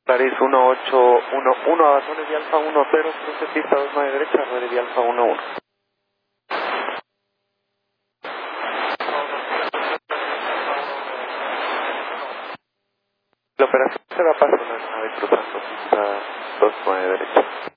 París 1811, abandone de Alfa 10, cruce pista 29 derecha, ruede de Alfa 11. La operación se va a pasar una nave cruzando pista 29 derecha.